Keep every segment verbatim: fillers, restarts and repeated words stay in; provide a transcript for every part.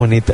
bonita.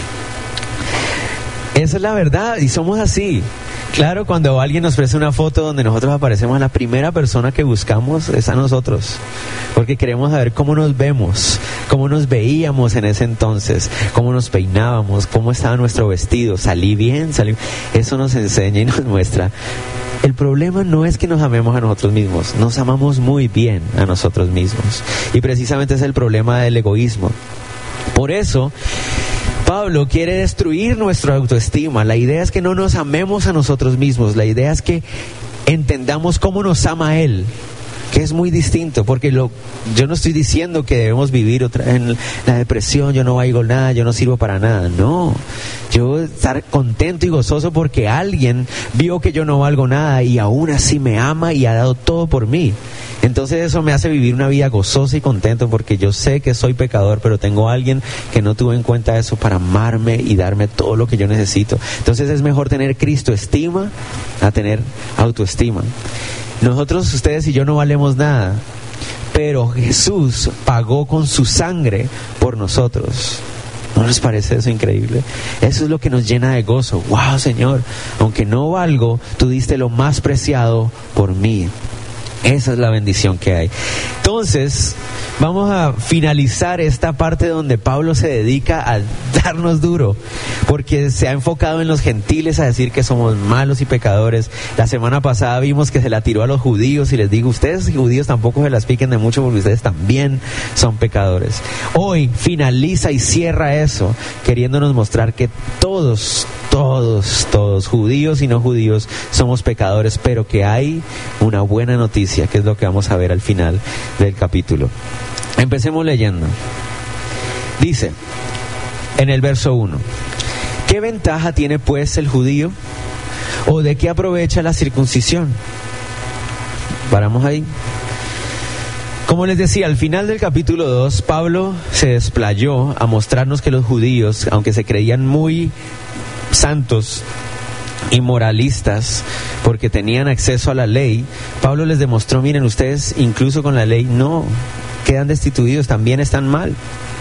Esa es la verdad y somos así. Claro, cuando alguien nos ofrece una foto donde nosotros aparecemos, la primera persona que buscamos es a nosotros, porque queremos saber cómo nos vemos, cómo nos veíamos en ese entonces, cómo nos peinábamos, cómo estaba nuestro vestido, salí bien, salí... Eso nos enseña y nos muestra. El problema no es que nos amemos a nosotros mismos, nos amamos muy bien a nosotros mismos, y precisamente es el problema del egoísmo. Por eso Pablo quiere destruir nuestra autoestima. La idea es que no nos amemos a nosotros mismos. La idea es que entendamos cómo nos ama Él, que es muy distinto, porque lo, yo no estoy diciendo que debemos vivir otra en la depresión, yo no valgo nada, yo no sirvo para nada. No, yo estar contento y gozoso porque alguien vio que yo no valgo nada y aún así me ama y ha dado todo por mí. Entonces eso me hace vivir una vida gozosa y contento, porque yo sé que soy pecador, pero tengo a alguien que no tuvo en cuenta eso para amarme y darme todo lo que yo necesito. Entonces es mejor tener Cristo estima a tener autoestima. Nosotros, ustedes y yo no valemos nada, pero Jesús pagó con su sangre por nosotros. ¿No les parece eso increíble? Eso es lo que nos llena de gozo. ¡Wow, Señor! Aunque no valgo, tú diste lo más preciado por mí. Esa es la bendición que hay. Entonces, vamos a finalizar esta parte donde Pablo se dedica a darnos duro, porque se ha enfocado en los gentiles a decir que somos malos y pecadores. La semana pasada vimos que se la tiró a los judíos y les digo, ustedes judíos tampoco se las piquen de mucho porque ustedes también son pecadores. Hoy finaliza y cierra eso, queriéndonos mostrar que todos, todos, todos, judíos y no judíos, somos pecadores, pero que hay una buena noticia, que es lo que vamos a ver al final del capítulo. Empecemos leyendo. Dice en el verso uno: ¿qué ventaja tiene pues el judío? ¿O de qué aprovecha la circuncisión? Paramos ahí. Como les decía, al final del capítulo dos, Pablo se desplayó a mostrarnos que los judíos, aunque se creían muy santos y moralistas porque tenían acceso a la ley, Pablo les demostró, miren, ustedes incluso con la ley no quedan destituidos, también están mal.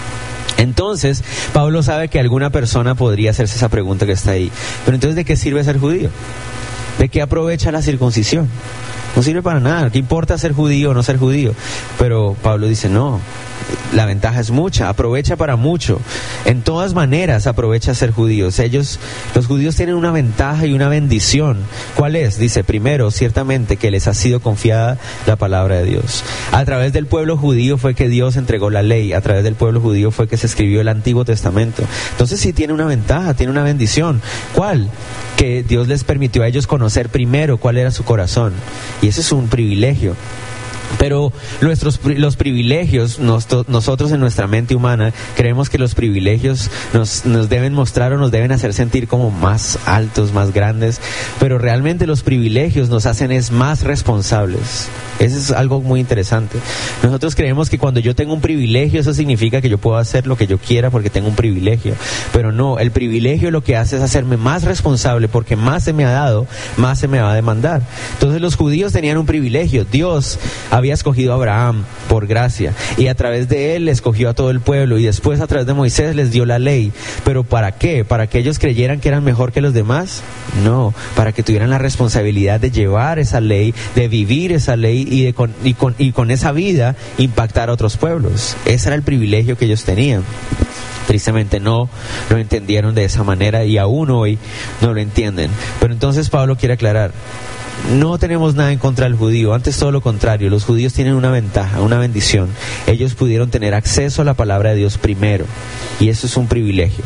Entonces Pablo sabe que alguna persona podría hacerse esa pregunta que está ahí, pero entonces ¿de qué sirve ser judío? ¿De qué aprovecha la circuncisión? No sirve para nada. ¿Qué importa ser judío o no ser judío? Pero Pablo dice, no, la ventaja es mucha, aprovecha para mucho. En todas maneras aprovecha ser judíos. Ellos, los judíos tienen una ventaja y una bendición. ¿Cuál es? Dice, primero, ciertamente que les ha sido confiada la palabra de Dios. A través del pueblo judío fue que Dios entregó la ley. A través del pueblo judío fue que se escribió el Antiguo Testamento. Entonces sí tiene una ventaja, tiene una bendición. ¿Cuál? Que Dios les permitió a ellos conocer primero cuál era su corazón. Y ese es un privilegio. Pero nuestros, los privilegios, nos, nosotros en nuestra mente humana creemos que los privilegios nos, nos deben mostrar o nos deben hacer sentir como más altos, más grandes, pero realmente los privilegios nos hacen es más responsables. Eso es algo muy interesante. Nosotros creemos que cuando yo tengo un privilegio, eso significa que yo puedo hacer lo que yo quiera porque tengo un privilegio, pero no, el privilegio lo que hace es hacerme más responsable, porque más se me ha dado, más se me va a demandar. Entonces los judíos tenían un privilegio. Dios había escogido a Abraham por gracia y a través de él escogió a todo el pueblo, y después a través de Moisés les dio la ley. ¿Pero para qué? ¿Para que ellos creyeran que eran mejor que los demás? No, para que tuvieran la responsabilidad de llevar esa ley, de vivir esa ley y, de con, y, con, y con esa vida impactar a otros pueblos. Ese era el privilegio que ellos tenían. Tristemente no lo entendieron de esa manera y aún hoy no lo entienden. Pero entonces Pablo quiere aclarar: no tenemos nada en contra del judío, antes todo lo contrario. Los judíos tienen una ventaja, una bendición. Ellos pudieron tener acceso a la palabra de Dios primero, y eso es un privilegio.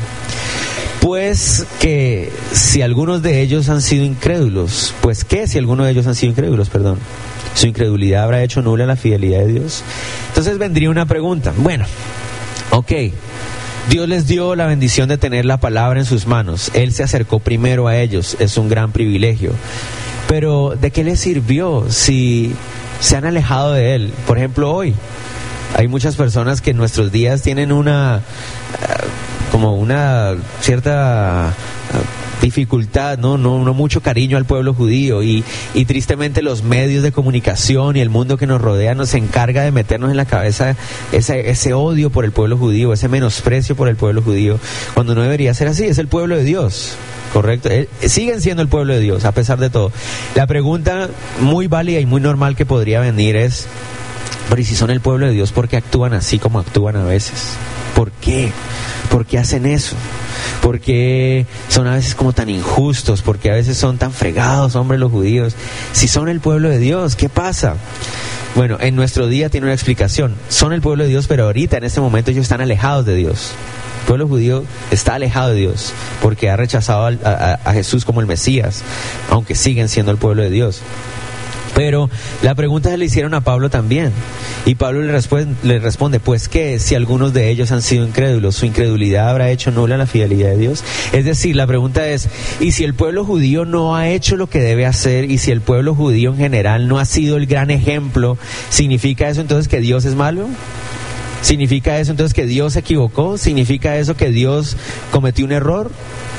Pues que si algunos de ellos han sido incrédulos, pues que si algunos de ellos han sido incrédulos, perdón, su incredulidad habrá hecho nula la fidelidad de Dios. Entonces vendría una pregunta. Bueno, ok, Dios les dio la bendición de tener la palabra en sus manos. Él se acercó primero a ellos, es un gran privilegio. Pero ¿de qué les sirvió si se han alejado de Él? Por ejemplo, hoy hay muchas personas que en nuestros días tienen una, como una cierta dificultad, ¿no? No, no mucho cariño al pueblo judío, y, y tristemente los medios de comunicación y el mundo que nos rodea nos encarga de meternos en la cabeza ese, ese odio por el pueblo judío, ese menosprecio por el pueblo judío, cuando no debería ser así. Es el pueblo de Dios, correcto, eh, siguen siendo el pueblo de Dios a pesar de todo. La pregunta muy válida y muy normal que podría venir es: pero ¿y si son el pueblo de Dios, por qué actúan así como actúan a veces? ¿Por qué? ¿Por qué hacen eso? ¿Por qué son a veces como tan injustos? ¿Por qué a veces son tan fregados, hombre, los judíos? Si son el pueblo de Dios, ¿qué pasa? Bueno, en nuestro día tiene una explicación. Son el pueblo de Dios, pero ahorita, en este momento, ellos están alejados de Dios. El pueblo judío está alejado de Dios porque ha rechazado a, a, a Jesús como el Mesías, aunque siguen siendo el pueblo de Dios. Pero la pregunta se le hicieron a Pablo también, y Pablo le responde, le responde, pues ¿qué? Si algunos de ellos han sido incrédulos, ¿su incredulidad habrá hecho nula la fidelidad de Dios? Es decir, la pregunta es: ¿y si el pueblo judío no ha hecho lo que debe hacer? ¿Y si el pueblo judío en general no ha sido el gran ejemplo? ¿Significa eso entonces que Dios es malo? ¿Significa eso entonces que Dios se equivocó? ¿Significa eso que Dios cometió un error?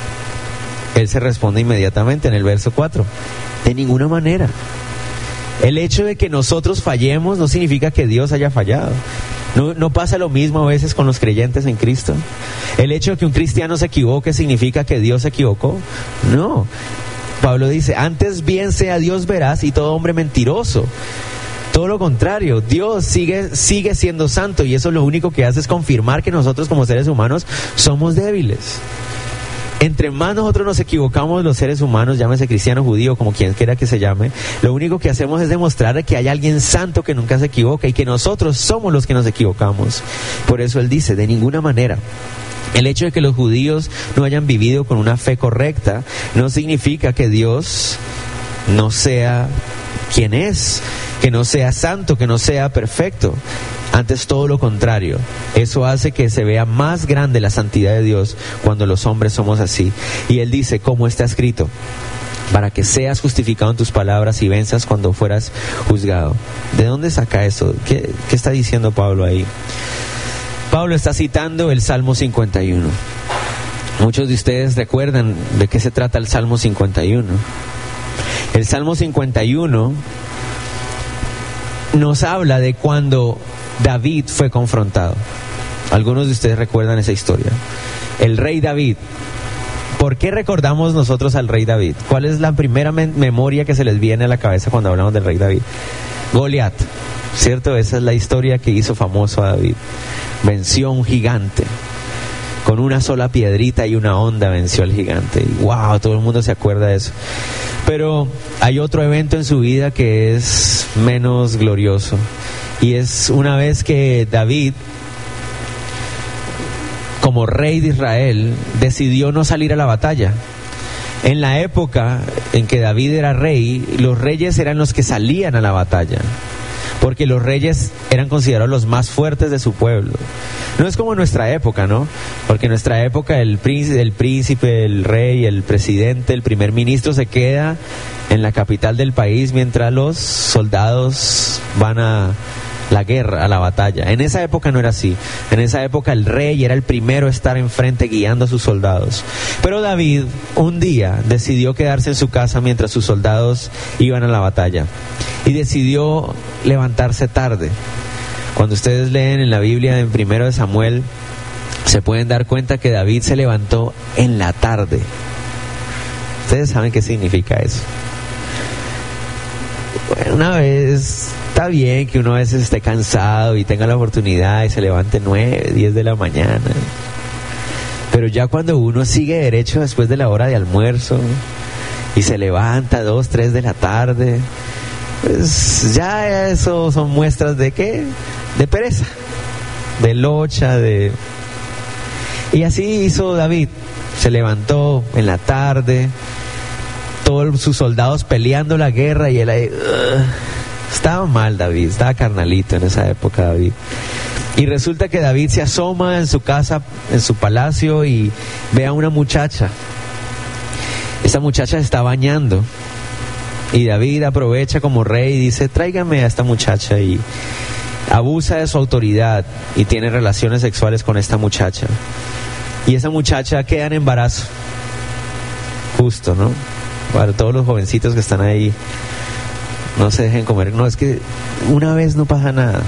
Él se responde inmediatamente en el verso cuatro: de ninguna manera. El hecho de que nosotros fallemos no significa que Dios haya fallado. ¿No, no pasa lo mismo a veces con los creyentes en Cristo? El hecho de que un cristiano se equivoque significa que Dios se equivocó. No. Pablo dice: antes bien sea Dios veraz y todo hombre mentiroso. Todo lo contrario, Dios sigue, sigue siendo santo, y eso lo único que hace es confirmar que nosotros como seres humanos somos débiles. Entre más nosotros nos equivocamos, los seres humanos, llámese cristiano, judío, como quien quiera que se llame, lo único que hacemos es demostrar que hay alguien santo que nunca se equivoca, y que nosotros somos los que nos equivocamos. Por eso él dice: de ninguna manera. El hecho de que los judíos no hayan vivido con una fe correcta no significa que Dios no sea quien es, que no sea santo, que no sea perfecto. Antes, todo lo contrario. Eso hace que se vea más grande la santidad de Dios cuando los hombres somos así. Y él dice, como está escrito: para que seas justificado en tus palabras y venzas cuando fueras juzgado. ¿De dónde saca eso? ¿Qué, qué está diciendo Pablo ahí? Pablo está citando el Salmo cincuenta y uno. Muchos de ustedes recuerdan de qué se trata el Salmo cincuenta y uno. El Salmo cincuenta y uno nos habla de cuando David fue confrontado. Algunos de ustedes recuerdan esa historia. El rey David. ¿Por qué recordamos nosotros al rey David? ¿Cuál es la primera me- memoria que se les viene a la cabeza cuando hablamos del rey David? Goliat, ¿cierto? Esa es la historia que hizo famoso a David. Venció a un gigante. Con una sola piedrita y una onda venció al gigante. Y wow, todo el mundo se acuerda de eso. Pero hay otro evento en su vida que es menos glorioso. Y es una vez que David, como rey de Israel, decidió no salir a la batalla. En la época en que David era rey, los reyes eran los que salían a la batalla, porque los reyes eran considerados los más fuertes de su pueblo. No es como en nuestra época, ¿no? Porque en nuestra época el príncipe, el príncipe, el rey, el presidente, el primer ministro se queda en la capital del país mientras los soldados van a la guerra, a la batalla. En esa época no era así. En esa época el rey era el primero a estar enfrente guiando a sus soldados. Pero David un día decidió quedarse en su casa mientras sus soldados iban a la batalla, y decidió levantarse tarde. Cuando ustedes leen en la Biblia en primero de Samuel, se pueden dar cuenta que David se levantó en la tarde. Ustedes saben qué significa eso. Bueno, una vez está bien que uno a veces esté cansado y tenga la oportunidad y se levante nueve, diez de la mañana. Pero ya cuando uno sigue derecho después de la hora de almuerzo y se levanta dos, tres de la tarde, pues ya eso son muestras de ¿qué? De pereza, de locha, de... Y así hizo David. Se levantó en la tarde, todos sus soldados peleando la guerra, y él ahí... Uh, estaba mal David, estaba carnalito en esa época David. Y resulta que David se asoma en su casa, en su palacio, y ve a una muchacha. Esa muchacha se está bañando. Y David aprovecha como rey y dice, tráigame a esta muchacha, y abusa de su autoridad y tiene relaciones sexuales con esta muchacha. y esa muchacha queda en embarazo. Justo, ¿no? Para todos los jovencitos que están ahí, no se dejen comer. No, es que una vez no pasa nada.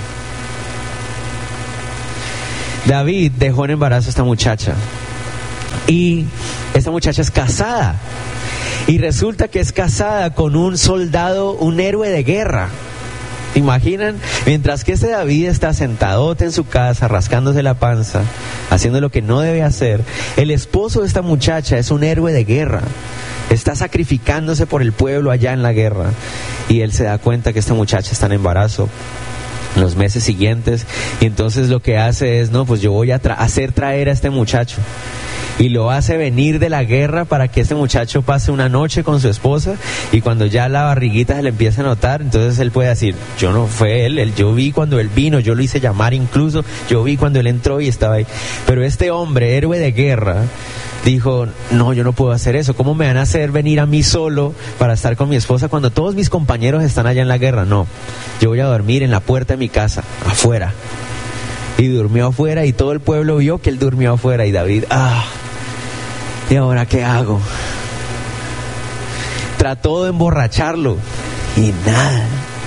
David dejó en embarazo a esta muchacha, y esta muchacha es casada, y resulta que es casada con un soldado, un héroe de guerra. ¿Imaginan? Mientras que este David está sentadote en su casa, rascándose la panza, haciendo lo que no debe hacer, el esposo de esta muchacha es un héroe de guerra. Está sacrificándose por el pueblo allá en la guerra. Y él se da cuenta que esta muchacha está en embarazo en los meses siguientes. Y entonces lo que hace es, no, pues yo voy a tra- hacer traer a este muchacho. Y lo hace venir de la guerra para que este muchacho pase una noche con su esposa, y cuando ya la barriguita se le empieza a notar, entonces él puede decir, yo no fue él, él, yo vi cuando él vino, yo lo hice llamar incluso, yo vi cuando él entró y estaba ahí. Pero este hombre, héroe de guerra, dijo, no, yo no puedo hacer eso. ¿Cómo me van a hacer venir a mí solo para estar con mi esposa cuando todos mis compañeros están allá en la guerra? No, yo voy a dormir en la puerta de mi casa, afuera. Y durmió afuera, y todo el pueblo vio que él durmió afuera. Y David, ah, ¿y ahora qué hago? Trató de emborracharlo y nada.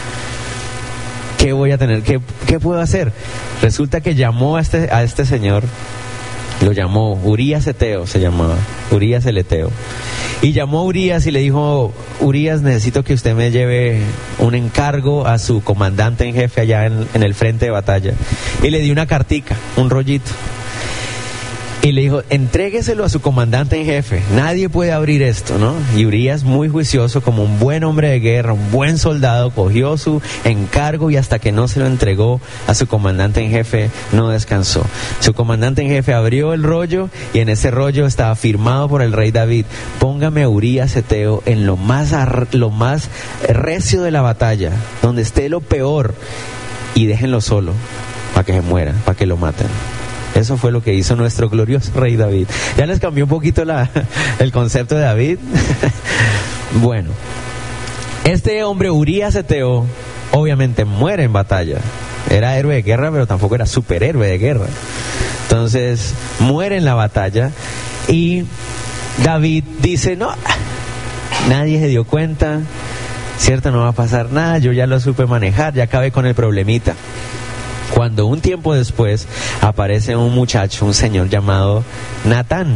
¿Qué voy a tener? ¿Qué, qué puedo hacer? Resulta que llamó a este, a este señor, lo llamó Urías Eteo, se llamaba Urías el Eteo, y llamó a Urías y le dijo, Urías, necesito que usted me lleve un encargo a su comandante en jefe allá en, en el frente de batalla. Y le dio una cartica, un rollito, y le dijo, entrégueselo a su comandante en jefe, nadie puede abrir esto, ¿no? Y Urías, muy juicioso, como un buen hombre de guerra, un buen soldado, cogió su encargo, y hasta que no se lo entregó a su comandante en jefe, no descansó. Su comandante en jefe abrió el rollo, y en ese rollo estaba firmado por el rey David, póngame a Urías Eteo en lo más, ar- lo más recio de la batalla, donde esté lo peor, y déjenlo solo, para que se muera, para que lo maten. Eso fue lo que hizo nuestro glorioso rey David. ¿Ya les cambió un poquito la, el concepto de David? Bueno, este hombre Urías Eteo obviamente muere en batalla. Era héroe de guerra, pero tampoco era superhéroe de guerra. Entonces muere en la batalla, y David dice, no, nadie se dio cuenta, cierto, no va a pasar nada, yo ya lo supe manejar, ya acabé con el problemita. Cuando un tiempo después aparece un muchacho, un señor llamado Natán.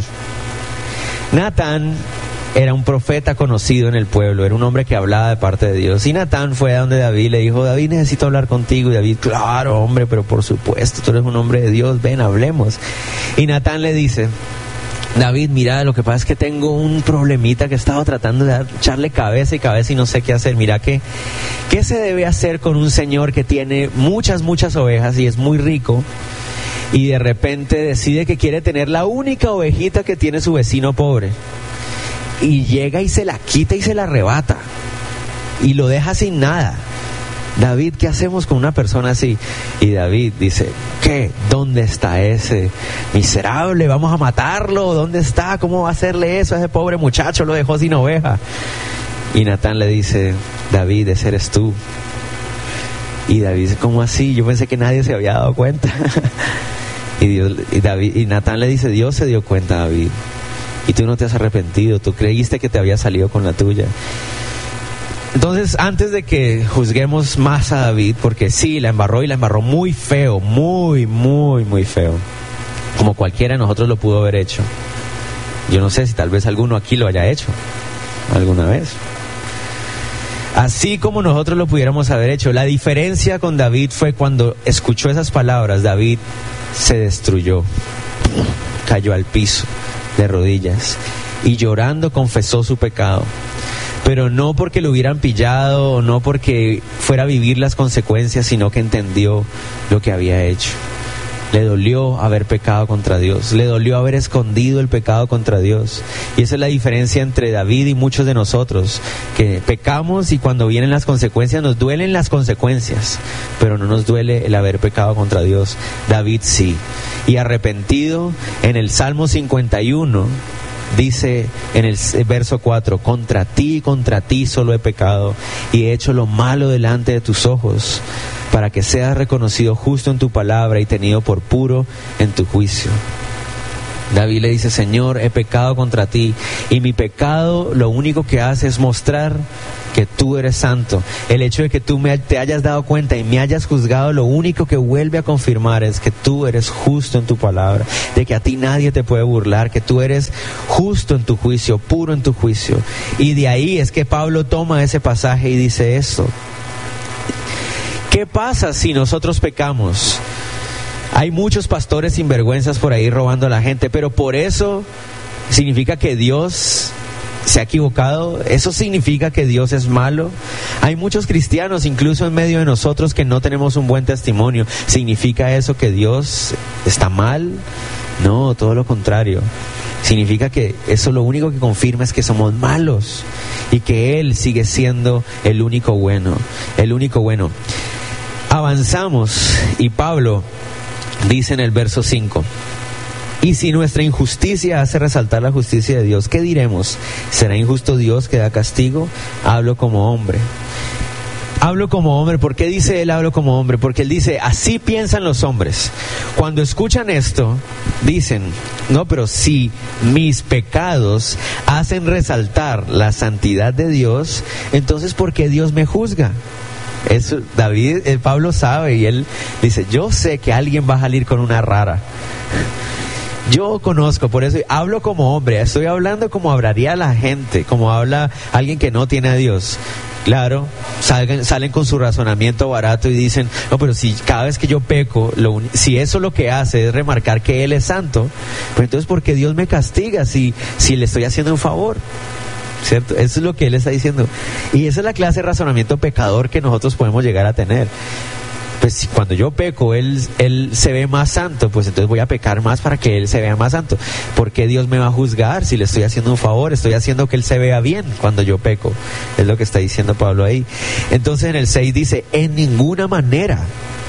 Natán era un profeta conocido en el pueblo, era un hombre que hablaba de parte de Dios. Y Natán fue a donde David, le dijo, David, necesito hablar contigo. Y David, claro, hombre, pero por supuesto, tú eres un hombre de Dios, ven, hablemos. Y Natán le dice, David, mira, lo que pasa es que tengo un problemita que he estado tratando de echarle cabeza y cabeza y no sé qué hacer. Mira, que, ¿qué se debe hacer con un señor que tiene muchas, muchas ovejas y es muy rico, y de repente decide que quiere tener la única ovejita que tiene su vecino pobre, y llega y se la quita y se la arrebata y lo deja sin nada? David, ¿qué hacemos con una persona así? Y David dice, ¿qué? ¿Dónde está ese miserable? ¿Vamos a matarlo? ¿Dónde está? ¿Cómo va a hacerle eso a ese pobre muchacho? Lo dejó sin oveja. Y Natán le dice, David, ese eres tú. Y David dice, ¿cómo así? Yo pensé que nadie se había dado cuenta. y, Dios, y, David, y Natán le dice, Dios se dio cuenta, David, y tú no te has arrepentido, tú creíste que te había salido con la tuya. Entonces, antes de que juzguemos más a David, porque sí, la embarró, y la embarró muy feo, muy, muy, muy feo, como cualquiera de nosotros lo pudo haber hecho. Yo no sé si tal vez alguno aquí lo haya hecho alguna vez. Así como nosotros lo pudiéramos haber hecho. La diferencia con David fue cuando escuchó esas palabras, David se destruyó, cayó al piso de rodillas y llorando confesó su pecado. Pero no porque lo hubieran pillado, o no porque fuera a vivir las consecuencias, sino que entendió lo que había hecho. Le dolió haber pecado contra Dios, le dolió haber escondido el pecado contra Dios. Y esa es la diferencia entre David y muchos de nosotros, que pecamos y cuando vienen las consecuencias nos duelen las consecuencias, pero no nos duele el haber pecado contra Dios. David sí. Y arrepentido, en el Salmo cincuenta y uno dice en el verso cuatro, contra ti, contra ti solo he pecado y he hecho lo malo delante de tus ojos, para que seas reconocido justo en tu palabra y tenido por puro en tu juicio. David le dice, Señor, he pecado contra ti, y mi pecado lo único que hace es mostrar que tú eres santo. El hecho de que tú me, te hayas dado cuenta y me hayas juzgado, lo único que vuelve a confirmar es que tú eres justo en tu palabra, de que a ti nadie te puede burlar, que tú eres justo en tu juicio, puro en tu juicio. Y de ahí es que Pablo toma ese pasaje y dice esto: ¿qué pasa si nosotros pecamos? Hay muchos pastores sinvergüenzas por ahí robando a la gente, pero por eso significa que Dios se ha equivocado. Eso significa que Dios es malo. Hay muchos cristianos incluso en medio de nosotros que no tenemos un buen testimonio. ¿Significa eso que Dios está mal? No, todo lo contrario. Significa que eso lo único que confirma es que somos malos y que Él sigue siendo el único bueno, el único bueno. Avanzamos y Pablo dice en el verso cinco: y si nuestra injusticia hace resaltar la justicia de Dios, ¿qué diremos? ¿Será injusto Dios que da castigo? Hablo como hombre. Hablo como hombre. ¿Por qué dice él hablo como hombre? Porque él dice, así piensan los hombres. Cuando escuchan esto, dicen, no, pero si mis pecados hacen resaltar la santidad de Dios, entonces ¿por qué Dios me juzga? Eso, David, el Pablo sabe, y él dice, yo sé que alguien va a salir con una rara. Yo conozco, por eso hablo como hombre, estoy hablando como hablaría la gente, como habla alguien que no tiene a Dios. Claro, salgan, salen con su razonamiento barato y dicen, no, pero si cada vez que yo peco, lo, si eso lo que hace es remarcar que Él es santo, pues entonces ¿por qué Dios me castiga si, si le estoy haciendo un favor? ¿Cierto? Eso es lo que él está diciendo. Y esa es la clase de razonamiento pecador que nosotros podemos llegar a tener. Pues cuando yo peco, él, él se ve más santo, pues entonces voy a pecar más para que Él se vea más santo. ¿Por qué Dios me va a juzgar si le estoy haciendo un favor? Estoy haciendo que Él se vea bien cuando yo peco. Es lo que está diciendo Pablo ahí. Entonces en el seis dice, en ninguna manera.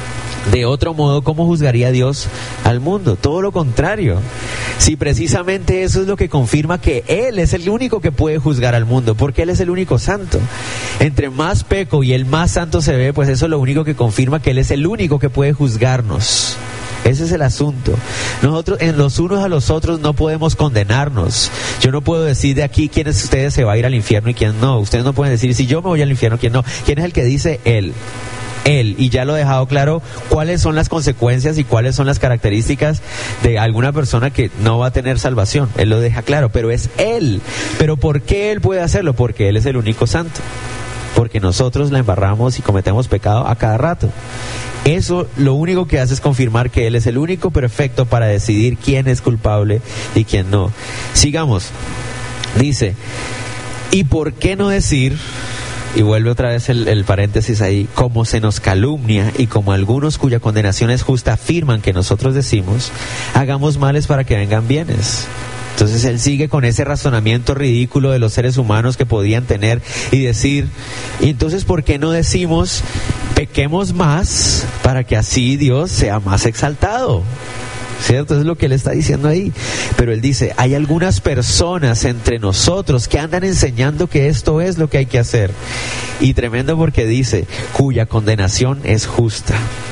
De otro modo, ¿cómo juzgaría Dios al mundo? Todo lo contrario. Si precisamente eso es lo que confirma que Él es el único que puede juzgar al mundo, porque Él es el único santo. Entre más peco y Él más santo se ve, pues eso es lo único que confirma que Él es el único que puede juzgarnos. Ese es el asunto. Nosotros en los unos a los otros no podemos condenarnos. Yo no puedo decir de aquí quién de ustedes se va a ir al infierno y quién no. Ustedes no pueden decir si yo me voy al infierno, quién no. ¿Quién es el que dice? Él. Él, y ya lo he dejado claro cuáles son las consecuencias y cuáles son las características de alguna persona que no va a tener salvación. Él lo deja claro, pero es Él. ¿Pero por qué Él puede hacerlo? Porque Él es el único santo. Porque nosotros la embarramos y cometemos pecado a cada rato. Eso lo único que hace es confirmar que Él es el único perfecto para decidir quién es culpable y quién no. Sigamos. Dice, ¿y por qué no decir... Y vuelve otra vez el, el paréntesis ahí, como se nos calumnia y como algunos cuya condenación es justa afirman que nosotros decimos, hagamos males para que vengan bienes. Entonces él sigue con ese razonamiento ridículo de los seres humanos que podían tener y decir, y entonces ¿por qué no decimos, pequemos más para que así Dios sea más exaltado? ¿Cierto? Es lo que él está diciendo ahí. Pero él dice, hay algunas personas entre nosotros que andan enseñando que esto es lo que hay que hacer. Y tremendo porque dice, cuya condenación es justa.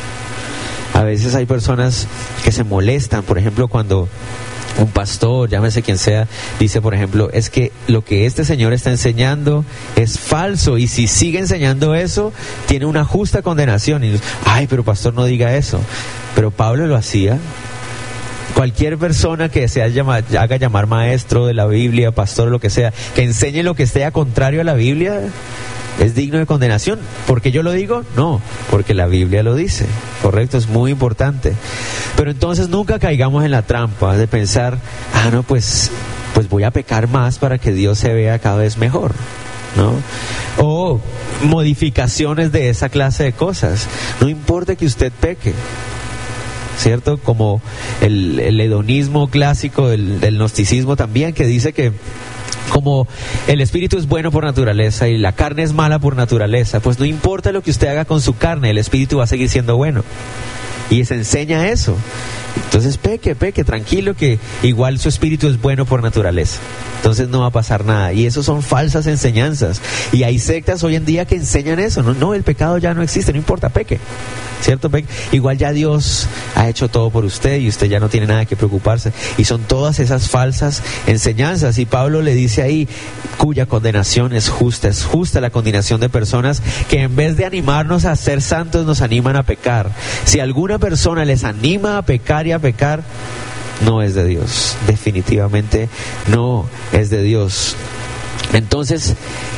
A veces hay personas que se molestan, por ejemplo, cuando un pastor, llámese quien sea, dice, por ejemplo, es que lo que este señor está enseñando es falso, y si sigue enseñando eso, tiene una justa condenación. Y, ay, pero pastor, no diga eso. Pero Pablo lo hacía. Cualquier persona que se haga llamar maestro de la Biblia, pastor, lo que sea, que enseñe lo que esté contrario a la Biblia, es digno de condenación. ¿Por qué yo lo digo? No, porque la Biblia lo dice. Correcto, es muy importante. Pero entonces nunca caigamos en la trampa de pensar, ah, no, pues, pues voy a pecar más para que Dios se vea cada vez mejor, ¿no? O modificaciones de esa clase de cosas. No importa que usted peque, ¿cierto? Como el, el hedonismo clásico del, del gnosticismo también, que dice que como el espíritu es bueno por naturaleza y la carne es mala por naturaleza, pues no importa lo que usted haga con su carne, el espíritu va a seguir siendo bueno. Y se enseña eso. Entonces peque, peque, tranquilo, que igual su espíritu es bueno por naturaleza. Entonces no va a pasar nada. Y eso son falsas enseñanzas. Y hay sectas hoy en día que enseñan eso. No, no, el pecado ya no existe, no importa, peque. ¿Cierto? Peque. Igual ya Dios ha hecho todo por usted y usted ya no tiene nada que preocuparse. Y son todas esas falsas enseñanzas. Y Pablo le dice ahí, cuya condenación es justa. Es justa la condenación de personas que en vez de animarnos a ser santos, nos animan a pecar. Si alguna persona les anima a pecar y a pecar, no es de Dios, definitivamente no es de Dios. Entonces,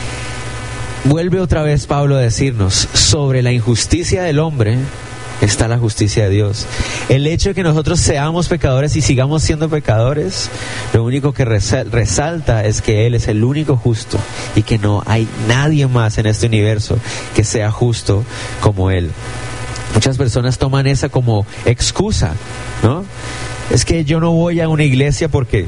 vuelve otra vez Pablo a decirnos, sobre la injusticia del hombre está la justicia de Dios. El hecho de que nosotros seamos pecadores y sigamos siendo pecadores, lo único que resalta es que Él es el único justo y que no hay nadie más en este universo que sea justo como Él. Muchas personas toman esa como excusa, ¿no? Es que yo no voy a una iglesia porque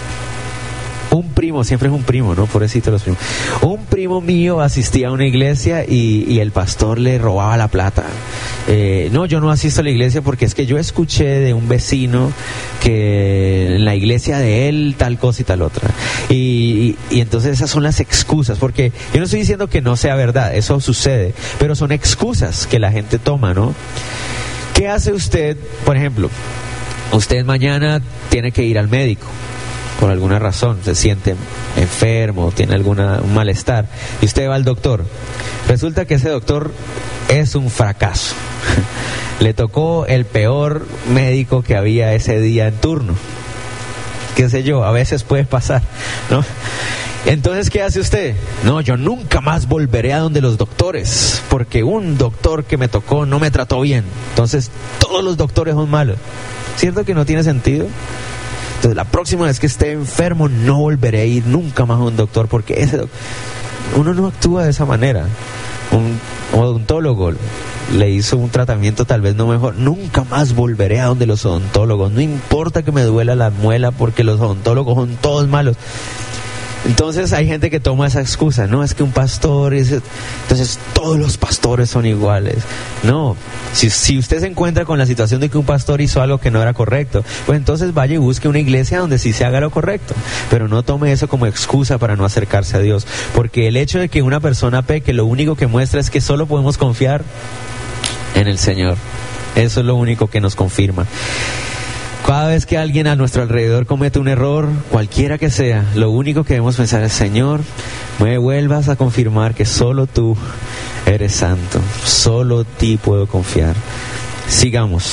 un primo, siempre es un primo, ¿no? Pobrecito los primos. Un primo mío asistía a una iglesia y, y el pastor le robaba la plata. Eh, no, yo no asisto a la iglesia porque es que yo escuché de un vecino que en la iglesia de él tal cosa y tal otra. Y, y, y entonces esas son las excusas, porque yo no estoy diciendo que no sea verdad, eso sucede, pero son excusas que la gente toma, ¿no? ¿Qué hace usted, por ejemplo? Usted mañana tiene que ir al médico por alguna razón, se siente enfermo, tiene alguna un malestar y usted va al doctor. Resulta que ese doctor es un fracaso. Le tocó el peor médico que había ese día en turno. Qué sé yo, a veces puede pasar, ¿no? Entonces, ¿qué hace usted? No, yo nunca más volveré a donde los doctores, porque un doctor que me tocó no me trató bien. Entonces, todos los doctores son malos. ¿Cierto que no tiene sentido? Entonces, la próxima vez que esté enfermo, no volveré a ir nunca más a un doctor, porque ese doctor... Uno no actúa de esa manera. Un odontólogo le hizo un tratamiento tal vez no mejor. Nunca más volveré a donde los odontólogos. No importa que me duela la muela, porque los odontólogos son todos malos. Entonces hay gente que toma esa excusa, no, es que un pastor es... entonces todos los pastores son iguales. No, si, si usted se encuentra con la situación de que un pastor hizo algo que no era correcto, pues entonces vaya y busque una iglesia donde sí se haga lo correcto, pero no tome eso como excusa para no acercarse a Dios, porque el hecho de que una persona peque, lo único que muestra es que solo podemos confiar en el Señor. Eso es lo único que nos confirma. Cada vez que alguien a nuestro alrededor comete un error, cualquiera que sea, lo único que debemos pensar es, Señor, me vuelvas a confirmar que solo tú eres santo, solo ti puedo confiar. Sigamos.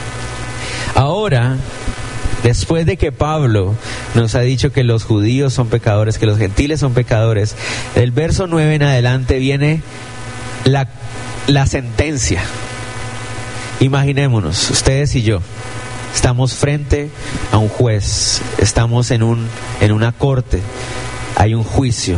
Ahora, después de que Pablo nos ha dicho que los judíos son pecadores, que los gentiles son pecadores, del verso nueve en adelante viene la, la sentencia. Imaginémonos, ustedes y yo. Estamos frente a un juez, estamos en un en una corte, hay un juicio.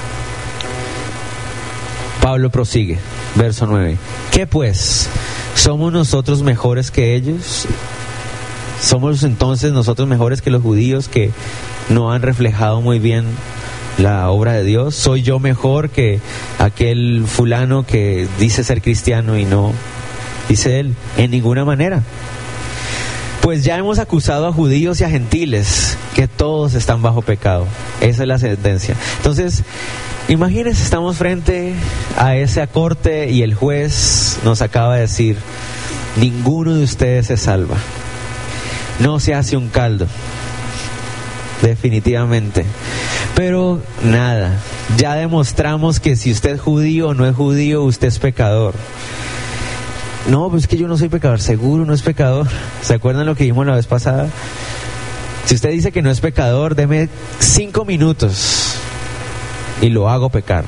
Pablo prosigue, verso nueve. ¿Qué pues? ¿Somos nosotros mejores que ellos? ¿Somos entonces nosotros mejores que los judíos que no han reflejado muy bien la obra de Dios? ¿Soy yo mejor que aquel fulano que dice ser cristiano y no? Dice él, en ninguna manera. Pues ya hemos acusado a judíos y a gentiles que todos están bajo pecado. Esa es la sentencia. Entonces, imagínense, estamos frente a esa corte y el juez nos acaba de decir, ninguno de ustedes se salva. No se hace un caldo. Definitivamente. Pero nada, ya demostramos que si usted es judío o no es judío, usted es pecador. No, pues es que yo no soy pecador. Seguro no es pecador. ¿Se acuerdan lo que dijimos la vez pasada? Si usted dice que no es pecador, deme cinco minutos y lo hago pecar.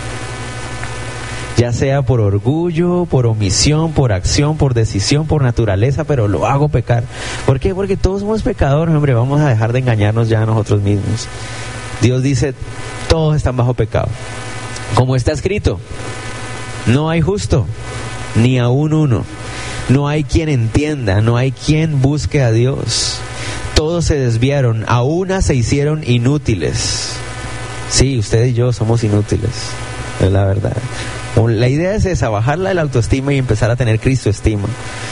Ya sea por orgullo, por omisión, por acción, por decisión, por naturaleza, pero lo hago pecar. ¿Por qué? Porque todos somos pecadores, hombre. Vamos a dejar de engañarnos ya a nosotros mismos. Dios dice, todos están bajo pecado. Como está escrito, no hay justo, ni aún uno. No hay quien entienda, no hay quien busque a Dios. Todos se desviaron, a una se hicieron inútiles. Sí, usted y yo somos inútiles, es la verdad. La idea es esa, bajarla de la autoestima y empezar a tener Cristo estima.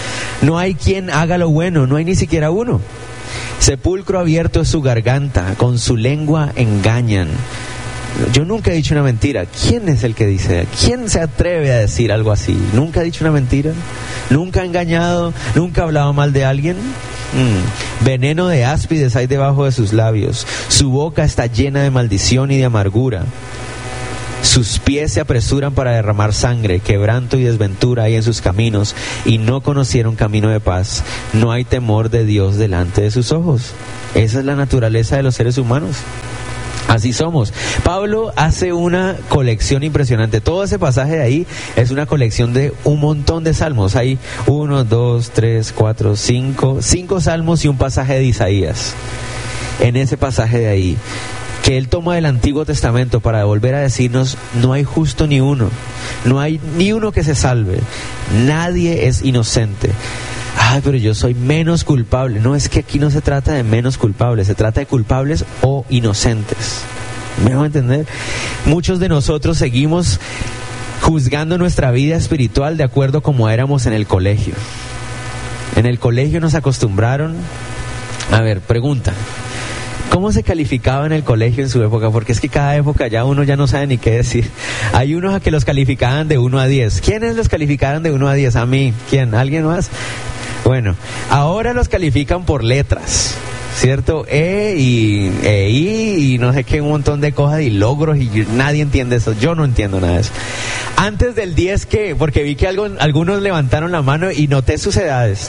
No hay quien haga lo bueno, no hay ni siquiera uno. Sepulcro abierto es su garganta, con su lengua engañan. Yo nunca he dicho una mentira. ¿Quién es el que dice? ¿Quién se atreve a decir algo así? ¿Nunca ha dicho una mentira? ¿Nunca ha engañado? ¿Nunca ha hablado mal de alguien? Mm. Veneno de áspides hay debajo de sus labios. Su boca está llena de maldición y de amargura. Sus pies se apresuran para derramar sangre, quebranto y desventura hay en sus caminos, y no conocieron camino de paz. No hay temor de Dios delante de sus ojos. Esa es la naturaleza de los seres humanos. Así somos. Pablo hace una colección impresionante. Todo ese pasaje de ahí es una colección de un montón de salmos. Hay uno, dos, tres, cuatro, cinco, cinco salmos y un pasaje de Isaías. En ese pasaje de ahí, que él toma del Antiguo Testamento para volver a decirnos, no hay justo ni uno, no hay ni uno que se salve, nadie es inocente. Ay, pero yo soy menos culpable. No, es que aquí no se trata de menos culpables, se trata de culpables o inocentes. ¿Me van a entender? Muchos de nosotros seguimos juzgando nuestra vida espiritual de acuerdo a como éramos en el colegio. En el colegio nos acostumbraron, a ver, pregunta, ¿cómo se calificaba en el colegio en su época? Porque es que cada época ya uno ya no sabe ni qué decir. Hay unos a que los calificaban de uno a diez. ¿Quiénes los calificaban de uno a diez? A mí. ¿Quién? ¿Alguien más? Bueno, ahora los califican por letras, ¿cierto? E y E, I y no sé qué, un montón de cosas y logros y nadie entiende eso. Yo no entiendo nada de eso. Antes del diez, ¿qué? Porque vi que algo, algunos levantaron la mano y noté sus edades.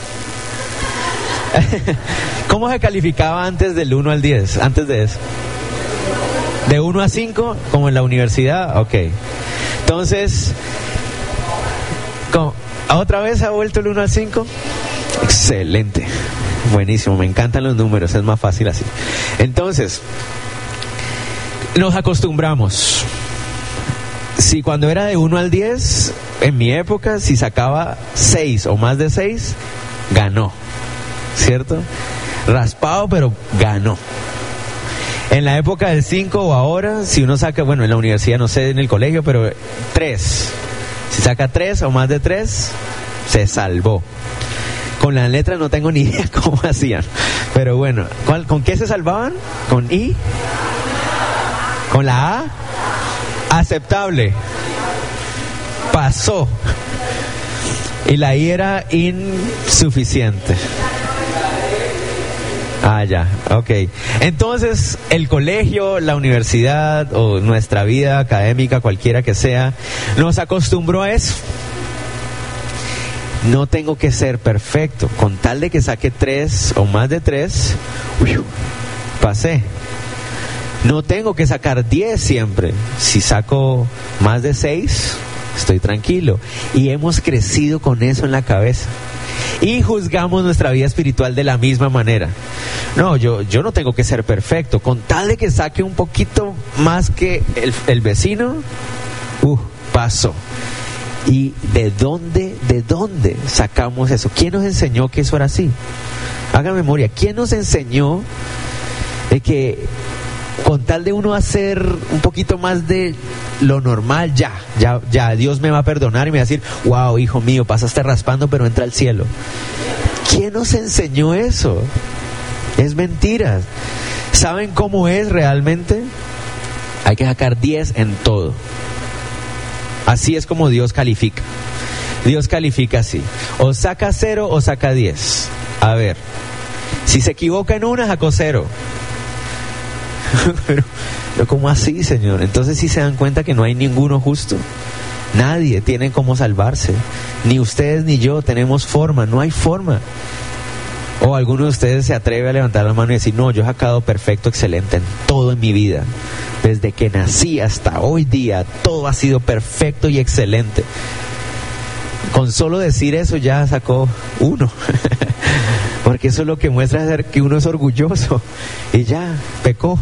¿Cómo se calificaba antes del uno al diez? Antes de eso. ¿De uno a cinco? Como en la universidad. Ok. Entonces, ¿cómo? ¿Otra vez ha vuelto el uno al cinco? Excelente. Buenísimo. Me encantan los números. Es más fácil así. Entonces, nos acostumbramos. Si cuando era de uno al diez, en mi época, si sacaba seis o más de seis, ganó. ¿Cierto? Raspado, pero ganó. En la época del cinco o ahora, si uno saca, bueno, en la universidad no sé, en el colegio, pero tres. Si saca tres o más de tres, se salvó. Con las letras no tengo ni idea cómo hacían. Pero bueno, ¿cuál, ¿con qué se salvaban? ¿Con I? ¿Con la A? Aceptable. Pasó. Y la I era insuficiente. Ah, ya, ok. Entonces, el colegio, la universidad o nuestra vida académica, cualquiera que sea, nos acostumbró a eso. No tengo que ser perfecto. Con tal de que saque tres o más de tres, uy, pasé. No tengo que sacar diez siempre. Si saco más de seis, estoy tranquilo. Y hemos crecido con eso en la cabeza. Y juzgamos nuestra vida espiritual de la misma manera. No, yo, yo no tengo que ser perfecto. Con tal de que saque un poquito más que el, el vecino, uh, paso. ¿Y de dónde, de dónde sacamos eso? ¿Quién nos enseñó que eso era así? Haga memoria. ¿Quién nos enseñó de que con tal de uno hacer un poquito más de lo normal, ya, ya, ya, Dios me va a perdonar y me va a decir, wow, hijo mío, pasaste raspando pero entra al cielo? ¿Quién nos enseñó eso? Es mentira. ¿Saben cómo es realmente? Hay que sacar diez en todo. Así es como Dios califica. Dios califica así. O saca cero o saca diez. A ver, si se equivoca en una, sacó cero. pero, pero ¿cómo así, Señor? Entonces sí se dan cuenta que no hay ninguno justo. Nadie tiene cómo salvarse. Ni ustedes ni yo tenemos forma. No hay forma. O alguno de ustedes se atreve a levantar la mano y decir, no, yo he sacado perfecto, excelente en todo en mi vida. Desde que nací hasta hoy día, todo ha sido perfecto y excelente. Con solo decir eso ya sacó uno. Porque eso es lo que muestra ser que uno es orgulloso. Y ya, pecó.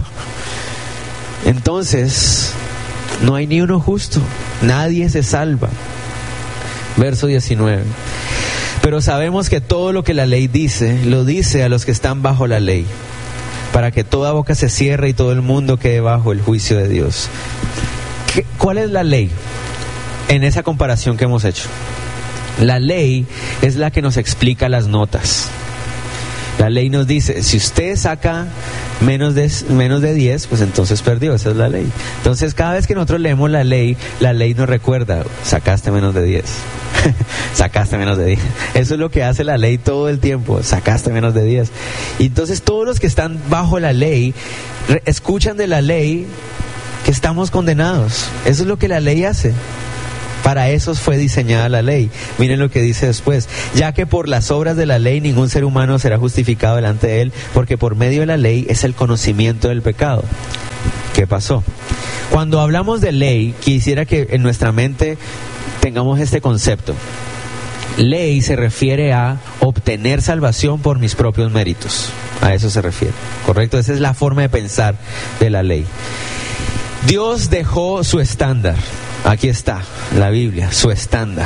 Entonces, no hay ni uno justo. Nadie se salva. Verso diecinueve. Pero sabemos que todo lo que la ley dice, lo dice a los que están bajo la ley, para que toda boca se cierre y todo el mundo quede bajo el juicio de Dios. ¿Qué, ¿Cuál es la ley en esa comparación que hemos hecho? La ley es la que nos explica las notas. La ley nos dice, si usted saca menos de, menos de diez, pues entonces perdió, esa es la ley. Entonces cada vez que nosotros leemos la ley, la ley nos recuerda, sacaste menos de diez. Sacaste menos de diez. Eso es lo que hace la ley todo el tiempo, sacaste menos de diez. Y entonces todos los que están bajo la ley, re- escuchan de la ley que estamos condenados. Eso es lo que la ley hace. Para eso fue diseñada la ley. Miren lo que dice después. Ya que por las obras de la ley ningún ser humano será justificado delante de él, porque por medio de la ley es el conocimiento del pecado. ¿Qué pasó? Cuando hablamos de ley, quisiera que en nuestra mente tengamos este concepto. Ley se refiere a obtener salvación por mis propios méritos. A eso se refiere, ¿correcto? Esa es la forma de pensar de la ley. Dios dejó su estándar. Aquí está, la Biblia, su estándar.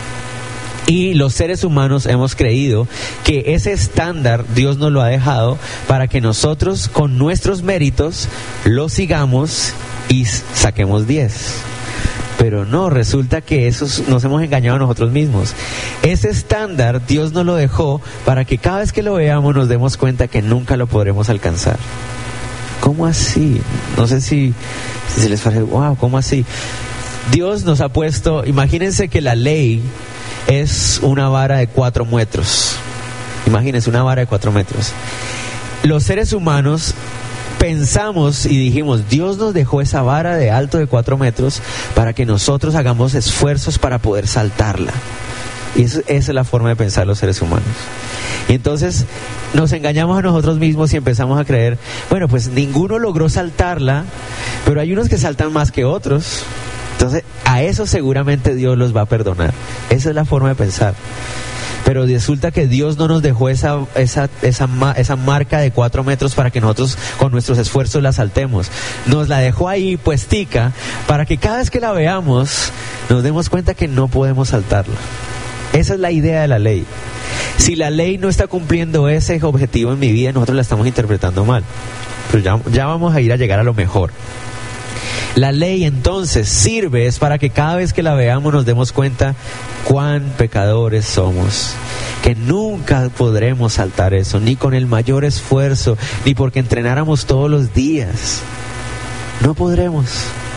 Y los seres humanos hemos creído que ese estándar Dios nos lo ha dejado para que nosotros con nuestros méritos lo sigamos y saquemos diez. Pero no, resulta que eso nos hemos engañado a nosotros mismos. Ese estándar Dios nos lo dejó para que cada vez que lo veamos nos demos cuenta que nunca lo podremos alcanzar. ¿Cómo así? No sé si, si se les parece, wow, ¿cómo así? Dios nos ha puesto, imagínense que la ley es una vara de cuatro metros. Imagínense una vara de cuatro metros. Los seres humanos pensamos y dijimos, Dios nos dejó esa vara de alto de cuatro metros para que nosotros hagamos esfuerzos para poder saltarla. Y eso, esa es la forma de pensar los seres humanos. Y entonces nos engañamos a nosotros mismos y empezamos a creer, bueno, pues ninguno logró saltarla, pero hay unos que saltan más que otros. Entonces, a eso seguramente Dios los va a perdonar. Esa es la forma de pensar. Pero resulta que Dios no nos dejó esa, esa, esa, esa marca de cuatro metros para que nosotros con nuestros esfuerzos la saltemos. Nos la dejó ahí puestica para que cada vez que la veamos nos demos cuenta que no podemos saltarla. Esa es la idea de la ley. Si la ley no está cumpliendo ese objetivo en mi vida, nosotros la estamos interpretando mal. Pero ya, ya vamos a ir a llegar a lo mejor. La ley entonces sirve es para que cada vez que la veamos nos demos cuenta cuán pecadores somos, que nunca podremos saltar eso, ni con el mayor esfuerzo, ni porque entrenáramos todos los días. No podremos.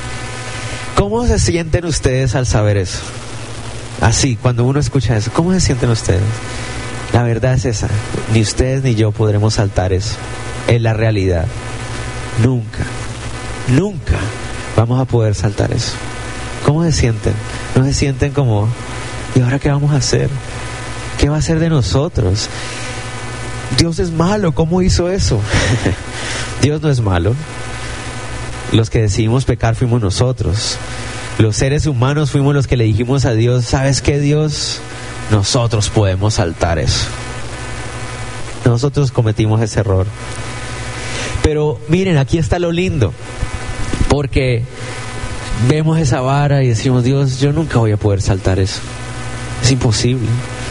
¿Cómo se sienten ustedes al saber eso? Así, cuando uno escucha eso, ¿cómo se sienten ustedes? La verdad es esa, ni ustedes ni yo podremos saltar eso. Es la realidad. Nunca, nunca vamos a poder saltar eso. ¿Cómo se sienten? ¿No se sienten como, ¿y ahora qué vamos a hacer? ¿Qué va a hacer de nosotros? Dios es malo, ¿cómo hizo eso? Dios no es malo. Los que decidimos pecar fuimos nosotros. Los seres humanos fuimos los que le dijimos a Dios, ¿sabes qué, Dios? Nosotros podemos saltar eso. Nosotros cometimos ese error. Pero miren, aquí está lo lindo. Porque vemos esa vara y decimos, Dios, yo nunca voy a poder saltar eso. Es imposible.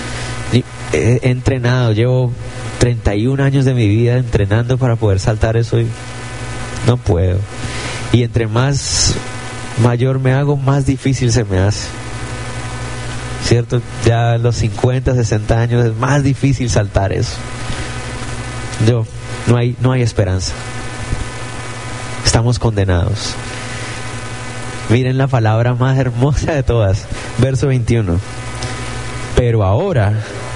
He, he entrenado, llevo treinta y un años de mi vida entrenando para poder saltar eso y no puedo. Y entre más mayor me hago, más difícil se me hace. ¿Cierto? Ya a los cincuenta, sesenta años es más difícil saltar eso. Yo, no hay, no hay esperanza. Estamos condenados. Miren la palabra más hermosa de todas, verso veintiuno. Pero ahora,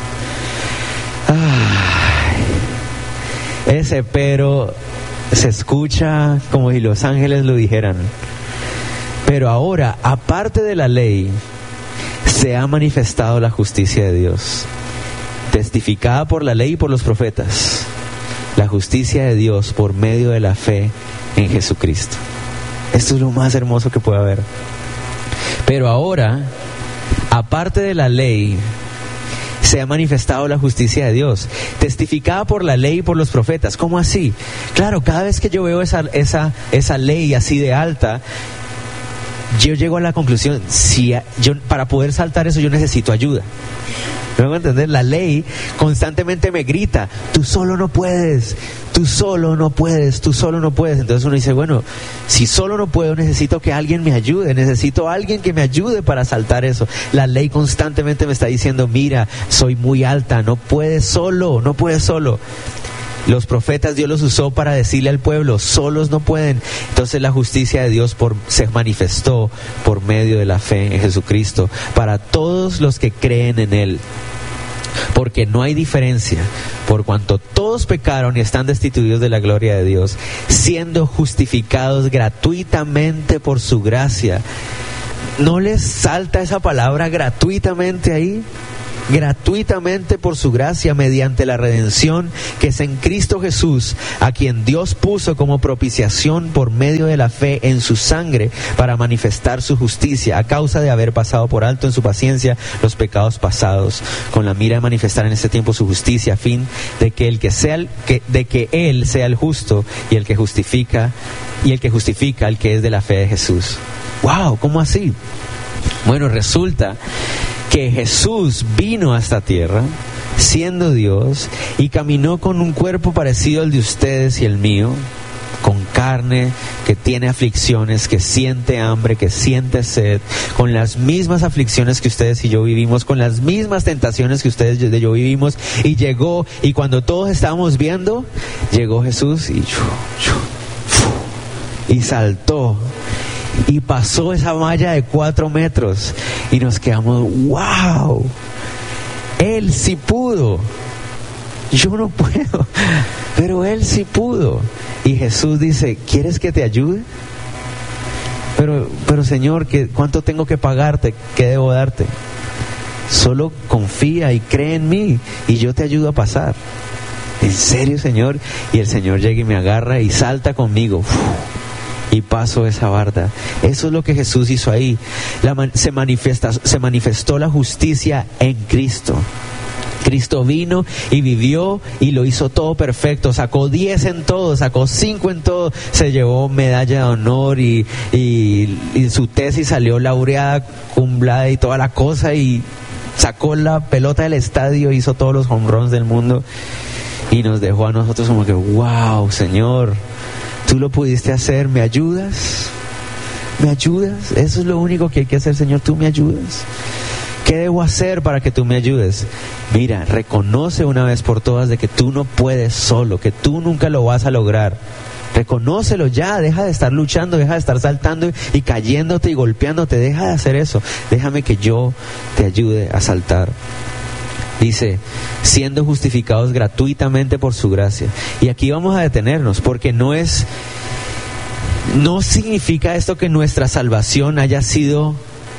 ay, ese pero se escucha como si los ángeles lo dijeran. Pero ahora, aparte de la ley, se ha manifestado la justicia de Dios, testificada por la ley y por los profetas. La justicia de Dios por medio de la fe en Jesucristo. Esto es lo más hermoso que puede haber. Pero ahora, aparte de la ley, se ha manifestado la justicia de Dios, testificada por la ley y por los profetas. ¿Cómo así? Claro, cada vez que yo veo esa, esa, esa ley así de alta, yo llego a la conclusión, si yo, para poder saltar eso yo necesito ayuda. ¿Me hago entender? La ley constantemente me grita, tú solo no puedes, tú solo no puedes, tú solo no puedes. Entonces uno dice, bueno, si solo no puedo, necesito que alguien me ayude, necesito a alguien que me ayude para saltar eso. La ley constantemente me está diciendo, mira, soy muy alta, no puedes solo, no puedes solo. Los profetas Dios los usó para decirle al pueblo, solos no pueden. Entonces la justicia de Dios por, se manifestó por medio de la fe en Jesucristo para todos los que creen en Él. Porque no hay diferencia, por cuanto todos pecaron y están destituidos de la gloria de Dios, siendo justificados gratuitamente por su gracia. ¿No les salta esa palabra gratuitamente ahí? Gratuitamente por su gracia, mediante la redención que es en Cristo Jesús, a quien Dios puso como propiciación por medio de la fe en su sangre, para manifestar su justicia, a causa de haber pasado por alto en su paciencia los pecados pasados, con la mira de manifestar en este tiempo su justicia, a fin de que el que sea el, que, de que Él sea el justo y el que justifica, y el que justifica al que es de la fe de Jesús. Wow, ¿cómo así? Bueno, resulta que Jesús vino a esta tierra siendo Dios y caminó con un cuerpo parecido al de ustedes y el mío, con carne, que tiene aflicciones, que siente hambre, que siente sed, con las mismas aflicciones que ustedes y yo vivimos, con las mismas tentaciones que ustedes y yo vivimos, y llegó, y cuando todos estábamos viendo, llegó Jesús y, y saltó y pasó esa malla de cuatro metros y nos quedamos, wow, Él sí pudo, yo no puedo, pero Él sí pudo. Y Jesús dice, ¿quieres que te ayude? Pero, pero Señor, ¿qué, ¿cuánto tengo que pagarte? ¿Qué debo darte? Solo confía y cree en mí y yo te ayudo a pasar. ¿En serio, Señor? Y el Señor llega y me agarra y salta conmigo. Uf. Y paso esa barda. Eso es lo que Jesús hizo ahí. La, se, manifiesta, se manifestó la justicia en Cristo. Cristo vino y vivió y lo hizo todo perfecto. Sacó diez en todo, sacó cinco en todo. Se llevó medalla de honor y, y, y su tesis salió laureada, cum laude y toda la cosa. Y sacó la pelota del estadio, hizo todos los home runs del mundo. Y nos dejó a nosotros como que, wow, Señor, tú lo pudiste hacer, ¿me ayudas? ¿Me ayudas? Eso es lo único que hay que hacer, Señor, tú me ayudas. ¿Qué debo hacer para que tú me ayudes? Mira, reconoce una vez por todas de que tú no puedes solo, que tú nunca lo vas a lograr. Reconócelo ya, deja de estar luchando, deja de estar saltando y cayéndote y golpeándote, deja de hacer eso. Déjame que yo te ayude a saltar. Dice, siendo justificados gratuitamente por su gracia. Y aquí vamos a detenernos, porque no es, no significa esto que nuestra salvación haya sido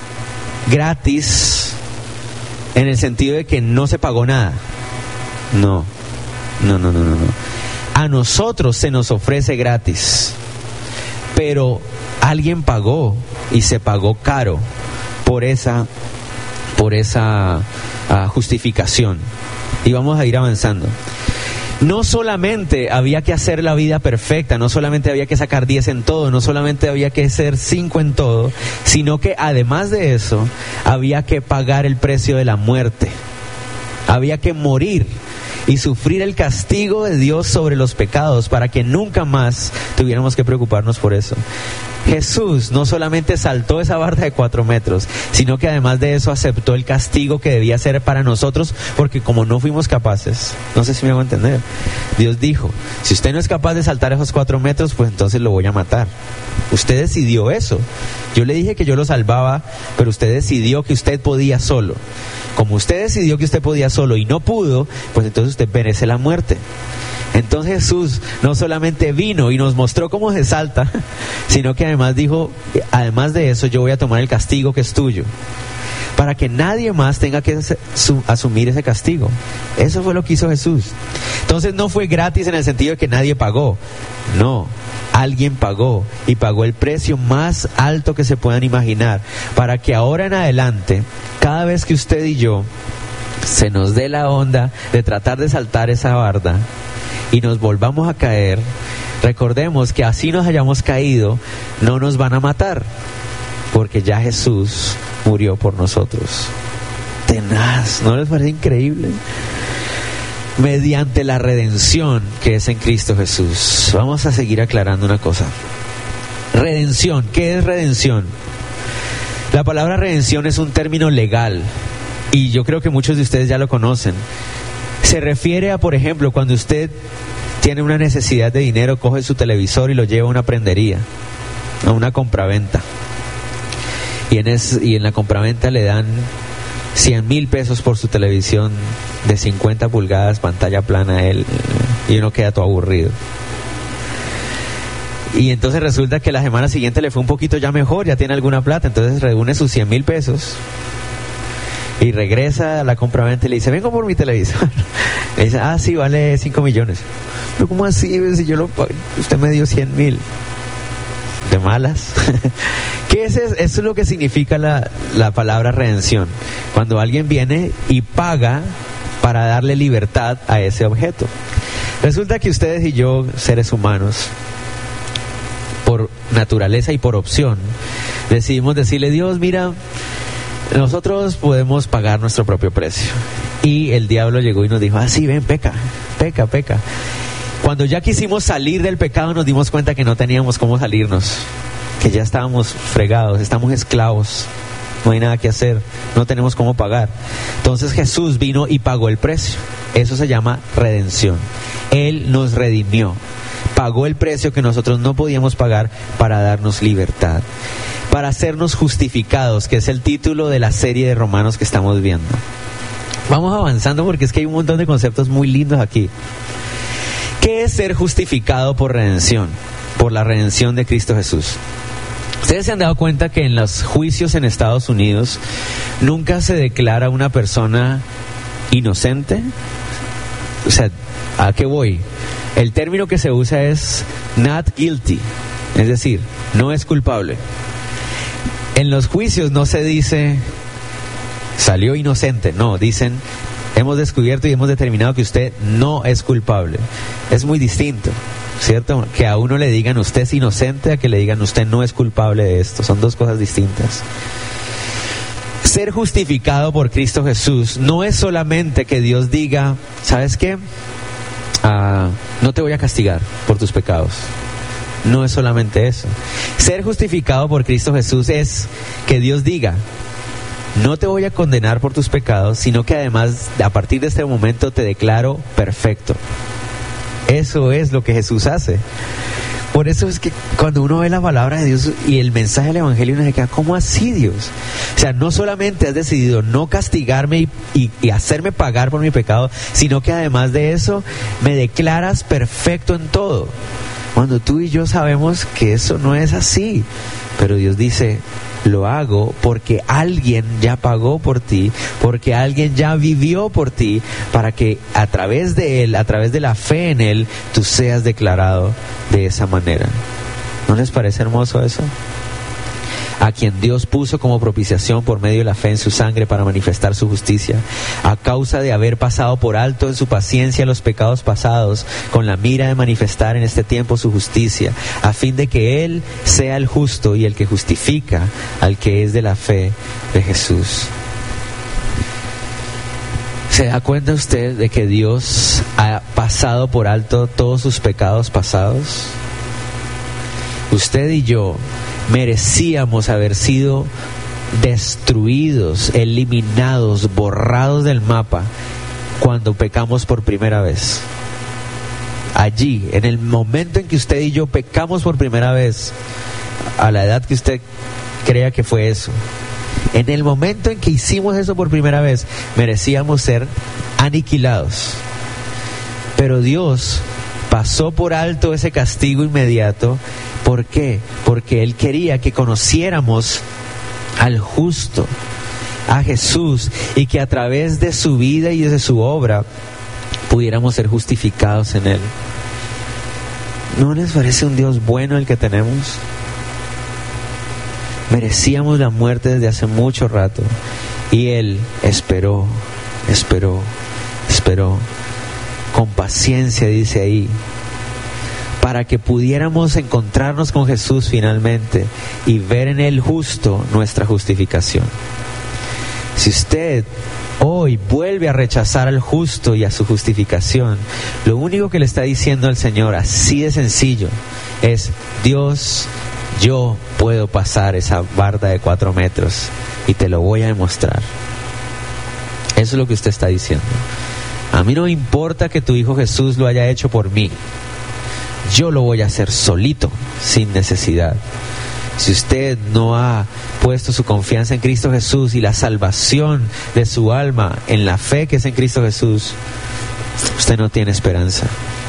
gratis, en el sentido de que no se pagó nada. No, no, no, no, no, no. A nosotros se nos ofrece gratis, pero alguien pagó y se pagó caro por esa, por esa uh, justificación. Y vamos a ir avanzando. No solamente había que hacer la vida perfecta, no solamente había que sacar diez en todo, no solamente había que ser cinco en todo, sino que además de eso, había que pagar el precio de la muerte. Había que morir y sufrir el castigo de Dios sobre los pecados para que nunca más tuviéramos que preocuparnos por eso. Jesús no solamente saltó esa barda de cuatro metros, sino que además de eso aceptó el castigo que debía ser para nosotros, porque como no fuimos capaces, no sé si me hago entender, Dios dijo, si usted no es capaz de saltar esos cuatro metros, pues entonces lo voy a matar. Usted decidió eso. Yo le dije que yo lo salvaba, pero usted decidió que usted podía solo. Como usted decidió que usted podía solo y no pudo, pues entonces usted merece la muerte. Entonces Jesús no solamente vino y nos mostró cómo se salta, sino que además dijo, además de eso yo voy a tomar el castigo que es tuyo, para que nadie más tenga que asumir ese castigo. Eso fue lo que hizo Jesús. Entonces no fue gratis en el sentido de que nadie pagó. No, alguien pagó, y pagó el precio más alto que se puedan imaginar, para que ahora en adelante, cada vez que usted y yo se nos dé la onda de tratar de saltar esa barda y nos volvamos a caer, recordemos que así nos hayamos caído, no nos van a matar, porque ya Jesús murió por nosotros. tenaz, ¿no les parece increíble? Mediante la redención que es en Cristo Jesús. Vamos a seguir aclarando una cosa. Redención, ¿qué es redención? La palabra redención es un término legal y yo creo que muchos de ustedes ya lo conocen. Se refiere a, por ejemplo, cuando usted tiene una necesidad de dinero, coge su televisor y lo lleva a una prendería, a una compraventa. Y en, es, y en la compraventa le dan cien mil pesos por su televisión de cincuenta pulgadas, pantalla plana a él, y uno queda todo aburrido. Y entonces resulta que la semana siguiente le fue un poquito ya mejor, ya tiene alguna plata, entonces reúne sus cien mil pesos y regresa a la compraventa y le dice, vengo por mi televisor. Le dice, ah, sí, vale cinco millones. Pero ¿cómo así? Si yo lo pagué, usted me dio cien mil. De malas. ¿Qué es eso? Eso es lo que significa la, la palabra redención. Cuando alguien viene y paga para darle libertad a ese objeto. Resulta que ustedes y yo, seres humanos, por naturaleza y por opción, decidimos decirle, Dios, mira, nosotros podemos pagar nuestro propio precio. Y el diablo llegó y nos dijo, ah, sí, ven, peca, peca, peca. Cuando ya quisimos salir del pecado, nos dimos cuenta que no teníamos cómo salirnos, que ya estábamos fregados, estamos esclavos, no hay nada que hacer, no tenemos cómo pagar. Entonces Jesús vino y pagó el precio. Eso se llama redención. Él nos redimió, pagó el precio que nosotros no podíamos pagar para darnos libertad, para hacernos justificados, que es el título de la serie de Romanos que estamos viendo. Vamos avanzando porque es que hay un montón de conceptos muy lindos aquí. ¿Qué es ser justificado por redención? Por la redención de Cristo Jesús. ¿Ustedes se han dado cuenta que en los juicios en Estados Unidos nunca se declara una persona inocente? O sea, ¿a qué voy? El término que se usa es not guilty, es decir, no es culpable. En los juicios no se dice salió inocente, no, dicen hemos descubierto y hemos determinado que usted no es culpable. Es muy distinto, ¿cierto? Que a uno le digan usted es inocente a que le digan usted no es culpable de esto. Son dos cosas distintas. Ser justificado por Cristo Jesús no es solamente que Dios diga, ¿sabes qué? Uh, no te voy a castigar por tus pecados. No es solamente eso. Ser justificado por Cristo Jesús es que Dios diga, no te voy a condenar por tus pecados, sino que además a partir de este momento te declaro perfecto. Eso es lo que Jesús hace. Por eso es que cuando uno ve la palabra de Dios y el mensaje del Evangelio, uno se queda, ¿cómo así, Dios? O sea, no solamente has decidido no castigarme y, y, y hacerme pagar por mi pecado, sino que además de eso me declaras perfecto en todo. Cuando tú y yo sabemos que eso no es así, pero Dios dice, lo hago porque alguien ya pagó por ti, porque alguien ya vivió por ti, para que a través de Él, a través de la fe en Él, tú seas declarado de esa manera. ¿No les parece hermoso eso? A quien Dios puso como propiciación por medio de la fe en su sangre para manifestar su justicia, a causa de haber pasado por alto en su paciencia los pecados pasados, con la mira de manifestar en este tiempo su justicia, a fin de que Él sea el justo y el que justifica al que es de la fe de Jesús. ¿Se da cuenta usted de que Dios ha pasado por alto todos sus pecados pasados? Usted y yo merecíamos haber sido destruidos, eliminados, borrados del mapa cuando pecamos por primera vez. Allí, en el momento en que usted y yo pecamos por primera vez, a la edad que usted crea que fue eso, en el momento en que hicimos eso por primera vez, merecíamos ser aniquilados. Pero Dios pasó por alto ese castigo inmediato. ¿Por qué? Porque Él quería que conociéramos al justo, a Jesús, y que a través de su vida y de su obra pudiéramos ser justificados en Él. ¿No les parece un Dios bueno el que tenemos? Merecíamos la muerte desde hace mucho rato y Él esperó, esperó, esperó con paciencia, dice ahí, para que pudiéramos encontrarnos con Jesús finalmente y ver en Él justo nuestra justificación. Si usted hoy vuelve a rechazar al justo y a su justificación, lo único que le está diciendo al Señor, así de sencillo, es: Dios, yo puedo pasar esa barda de cuatro metros y te lo voy a demostrar. Eso es lo que usted está diciendo. A mí no me importa que tu Hijo Jesús lo haya hecho por mí. Yo lo voy a hacer solito, sin necesidad. Si usted no ha puesto su confianza en Cristo Jesús y la salvación de su alma en la fe que es en Cristo Jesús, usted no tiene esperanza.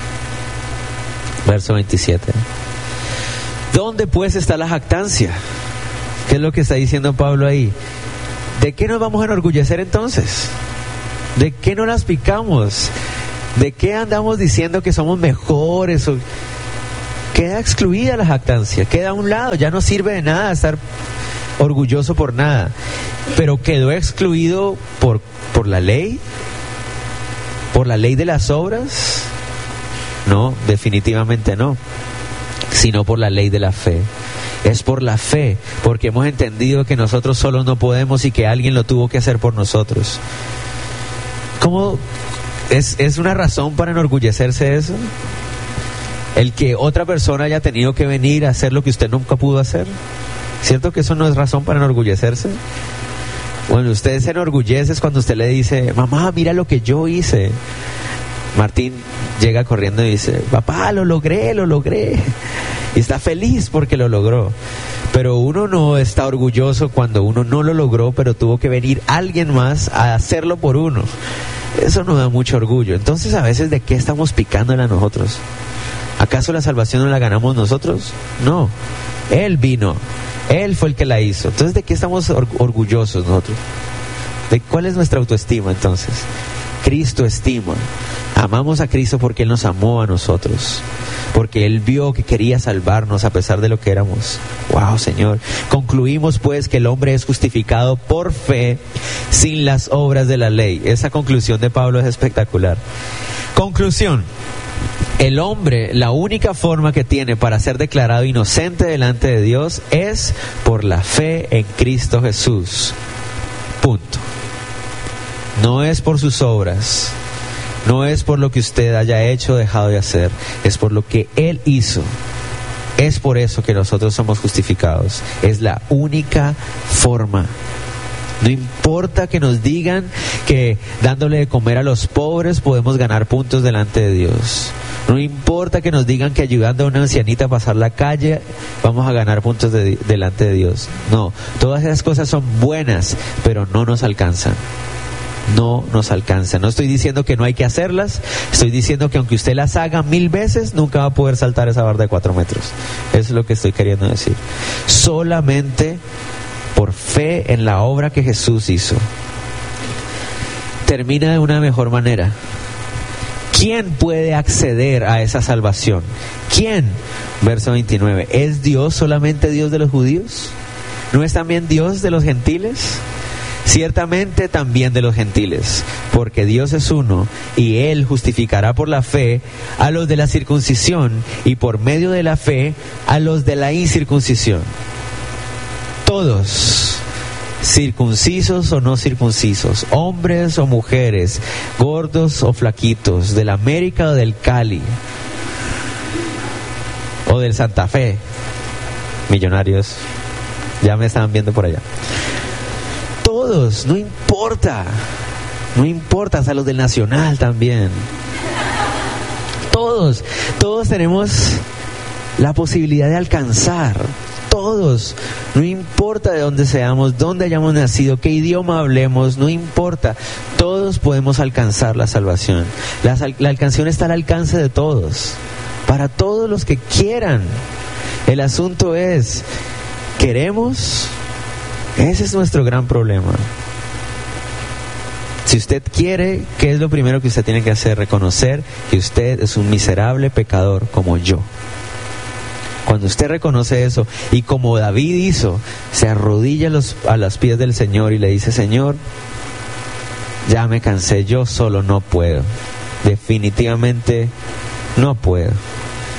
Verso veintisiete. ¿Dónde pues está la jactancia? ¿Qué es lo que está diciendo Pablo ahí? ¿De qué nos vamos a enorgullecer entonces? ¿De qué no las picamos? ¿De qué andamos diciendo que somos mejores? Queda excluida la jactancia, queda a un lado, ya no sirve de nada estar orgulloso por nada. Pero quedó excluido por, por la ley, por la ley de las obras. No, definitivamente no, sino por la ley de la fe. Es por la fe, porque hemos entendido que nosotros solos no podemos y que alguien lo tuvo que hacer por nosotros. ¿Cómo es, es una razón para enorgullecerse eso? El que otra persona haya tenido que venir a hacer lo que usted nunca pudo hacer. ¿Cierto que eso no es razón para enorgullecerse? Bueno, usted se enorgullece cuando usted le dice: mamá, mira lo que yo hice. Martín llega corriendo y dice: papá, lo logré, lo logré. Y está feliz porque lo logró. Pero uno no está orgulloso cuando uno no lo logró, pero tuvo que venir alguien más a hacerlo por uno. Eso nos da mucho orgullo. Entonces, a veces, ¿de qué estamos picándole a nosotros? ¿Acaso la salvación no la ganamos nosotros? No. Él vino. Él fue el que la hizo. Entonces, ¿de qué estamos or- orgullosos nosotros? ¿De cuál es nuestra autoestima entonces? Cristo estima. Amamos a Cristo porque Él nos amó a nosotros, porque Él vio que quería salvarnos a pesar de lo que éramos. Wow, Señor. Concluimos pues que el hombre es justificado por fe sin las obras de la ley. Esa conclusión de Pablo es espectacular. Conclusión: el hombre, la única forma que tiene para ser declarado inocente delante de Dios es por la fe en Cristo Jesús. Punto. No es por sus obras, no es por lo que usted haya hecho o dejado de hacer, es por lo que Él hizo. Es por eso que nosotros somos justificados. Es la única forma. No importa que nos digan que dándole de comer a los pobres podemos ganar puntos delante de Dios. No importa que nos digan que ayudando a una ancianita a pasar la calle vamos a ganar puntos de, delante de Dios. No, todas esas cosas son buenas, pero no nos alcanzan. No nos alcanza. No estoy diciendo que no hay que hacerlas, estoy diciendo que aunque usted las haga mil veces, nunca va a poder saltar esa barda de cuatro metros. Eso es lo que estoy queriendo decir. Solamente por fe en la obra que Jesús hizo. Termina de una mejor manera. ¿Quién puede acceder a esa salvación? ¿Quién? Verso veintinueve. ¿Es Dios solamente Dios de los judíos? ¿No es también Dios de los gentiles? Ciertamente también de los gentiles, porque Dios es uno y Él justificará por la fe a los de la circuncisión y por medio de la fe a los de la incircuncisión. Todos, circuncisos o no circuncisos, hombres o mujeres, gordos o flaquitos, del América o del Cali, o del Santa Fe, Millonarios, ya me estaban viendo por allá. Todos, no importa, no importa, hasta los del Nacional también. Todos, todos tenemos la posibilidad de alcanzar. Todos, no importa de dónde seamos, dónde hayamos nacido, qué idioma hablemos, no importa, todos podemos alcanzar la salvación. La, la alcanzación está al alcance de todos, para todos los que quieran. El asunto es, ¿queremos? Ese es nuestro gran problema. Si usted quiere, ¿qué es lo primero que usted tiene que hacer? Reconocer que usted es un miserable pecador como yo. Cuando usted reconoce eso, y como David hizo, se arrodilla a los, a los pies del Señor y le dice: Señor, ya me cansé, yo solo no puedo. Definitivamente no puedo.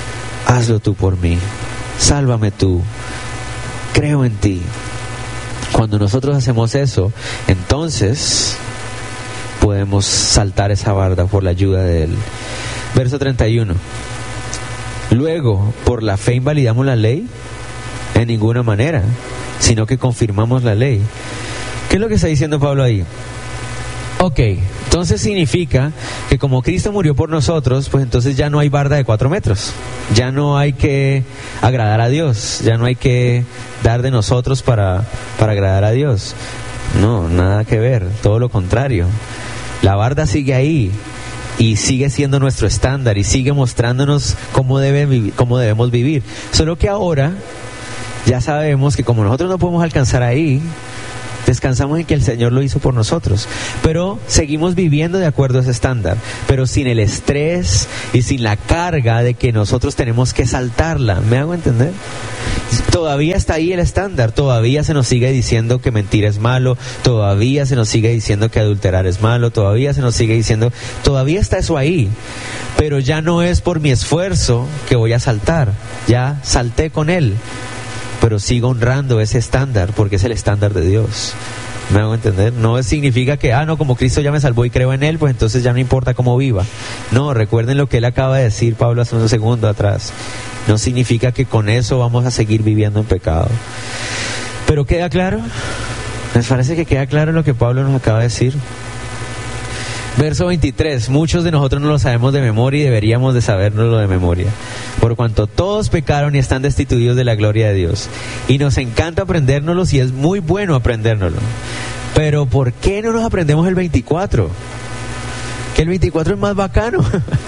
Hazlo tú por mí. Sálvame tú. Creo en ti. Cuando nosotros hacemos eso, entonces podemos saltar esa barda por la ayuda de Él. Verso treinta y uno. Luego, ¿por la fe invalidamos la ley? En ninguna manera, sino que confirmamos la ley. ¿Qué es lo que está diciendo Pablo ahí? Ok, entonces significa que como Cristo murió por nosotros, pues entonces ya no hay barda de cuatro metros. Ya no hay que agradar a Dios, ya no hay que dar de nosotros para, para agradar a Dios. No, nada que ver, todo lo contrario. La barda sigue ahí y sigue siendo nuestro estándar y sigue mostrándonos cómo, debe vivir, cómo debemos vivir. Solo que ahora ya sabemos que como nosotros no podemos alcanzar ahí, descansamos en que el Señor lo hizo por nosotros, pero seguimos viviendo de acuerdo a ese estándar, pero sin el estrés y sin la carga de que nosotros tenemos que saltarla. ¿Me hago entender? Todavía está ahí el estándar, todavía se nos sigue diciendo que mentir es malo, todavía se nos sigue diciendo que adulterar es malo, todavía se nos sigue diciendo, todavía está eso ahí, pero ya no es por mi esfuerzo que voy a saltar, ya salté con Él, pero sigo honrando ese estándar porque es el estándar de Dios. ¿Me hago entender? No significa que, ah, no, como Cristo ya me salvó y creo en Él, pues entonces ya no importa cómo viva. No, recuerden lo que Él acaba de decir, Pablo, hace un segundo atrás. No significa que con eso vamos a seguir viviendo en pecado. ¿Pero queda claro? ¿Les parece que queda claro lo que Pablo nos acaba de decir? Verso veintitrés, muchos de nosotros no lo sabemos de memoria y deberíamos de sabérnoslo de memoria. Por cuanto todos pecaron y están destituidos de la gloria de Dios. Y nos encanta aprendérnoslo y es muy bueno aprendérnoslo. Pero ¿por qué no nos aprendemos el veinticuatro? Que el veinticuatro es más bacano.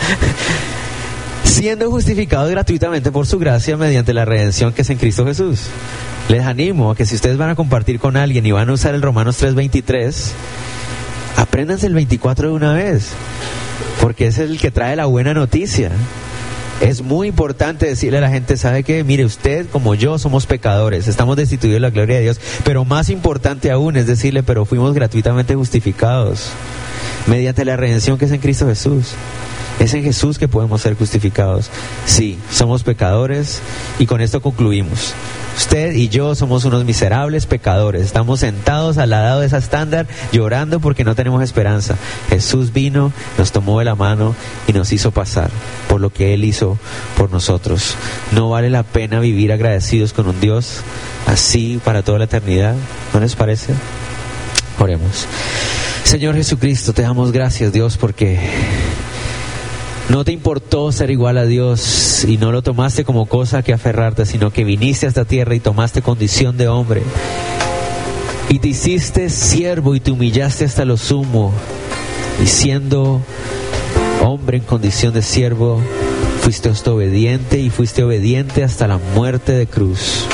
Siendo justificados gratuitamente por su gracia mediante la redención que es en Cristo Jesús. Les animo a que si ustedes van a compartir con alguien y van a usar el Romanos tres veintitrés, apréndanse el veinticuatro de una vez, porque es el que trae la buena noticia. Es muy importante decirle a la gente, ¿sabe qué? Mire, usted como yo somos pecadores, estamos destituidos de la gloria de Dios, pero más importante aún es decirle, pero fuimos gratuitamente justificados mediante la redención que es en Cristo Jesús. Es en Jesús que podemos ser justificados. Sí, somos pecadores y con esto concluimos. Usted y yo somos unos miserables pecadores. Estamos sentados al lado de ese estándar llorando porque no tenemos esperanza. Jesús vino, nos tomó de la mano y nos hizo pasar por lo que Él hizo por nosotros. ¿No vale la pena vivir agradecidos con un Dios así para toda la eternidad? ¿No les parece? Oremos. Señor Jesucristo, te damos gracias, Dios, porque no te importó ser igual a Dios y no lo tomaste como cosa que aferrarte, sino que viniste a esta tierra y tomaste condición de hombre y te hiciste siervo y te humillaste hasta lo sumo, y siendo hombre en condición de siervo fuiste hasta obediente y fuiste obediente hasta la muerte de cruz.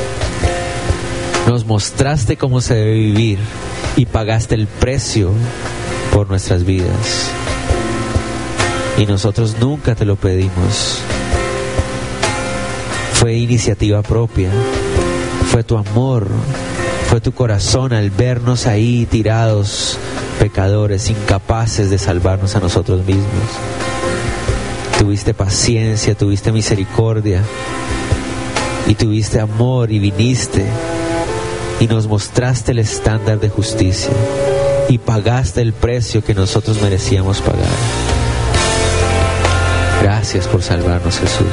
Nos mostraste cómo se debe vivir y pagaste el precio por nuestras vidas. Y nosotros nunca te lo pedimos. Fue iniciativa propia. Fue tu amor. Fue tu corazón al vernos ahí tirados, pecadores, incapaces de salvarnos a nosotros mismos. Tuviste paciencia, tuviste misericordia y tuviste amor y viniste y nos mostraste el estándar de justicia y pagaste el precio que nosotros merecíamos pagar. Gracias por salvarnos, Jesús.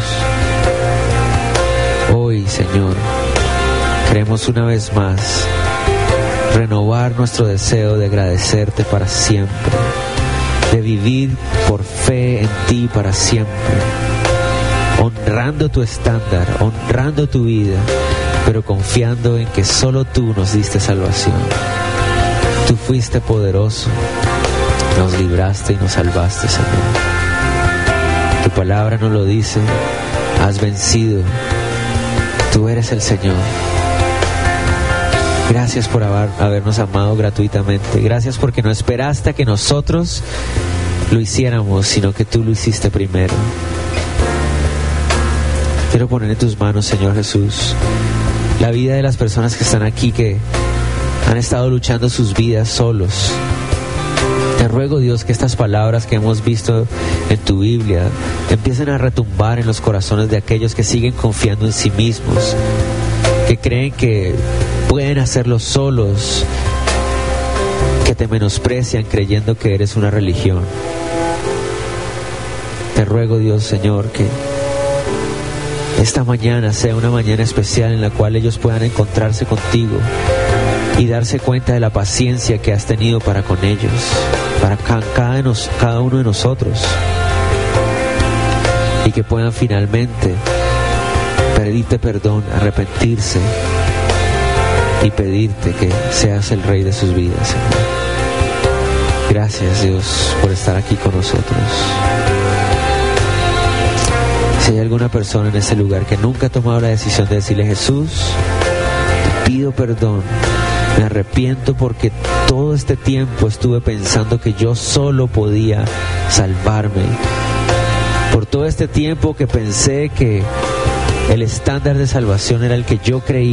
Hoy, Señor, queremos una vez más renovar nuestro deseo de agradecerte para siempre, de vivir por fe en ti para siempre, honrando tu estándar, honrando tu vida, pero confiando en que solo tú nos diste salvación. Tú fuiste poderoso, nos libraste y nos salvaste, Señor. Tu palabra nos lo dice, has vencido, tú eres el Señor. Gracias por haber, habernos amado gratuitamente, gracias porque no esperaste a que nosotros lo hiciéramos, sino que tú lo hiciste primero. Quiero poner en tus manos, Señor Jesús, la vida de las personas que están aquí, que han estado luchando sus vidas solos. Te ruego, Dios, que estas palabras que hemos visto en tu Biblia empiecen a retumbar en los corazones de aquellos que siguen confiando en sí mismos, que creen que pueden hacerlo solos, que te menosprecian creyendo que eres una religión. Te ruego, Dios, Señor, que esta mañana sea una mañana especial en la cual ellos puedan encontrarse contigo y darse cuenta de la paciencia que has tenido para con ellos, para cada, nos, cada uno de nosotros, y que puedan finalmente pedirte perdón, arrepentirse y pedirte que seas el Rey de sus vidas, Señor. Gracias, Dios, por estar aquí con nosotros. Si hay alguna persona en este lugar que nunca ha tomado la decisión de decirle: Jesús, te pido perdón, me arrepiento porque todo este tiempo estuve pensando que yo solo podía salvarme, por todo este tiempo que pensé que el estándar de salvación era el que yo creía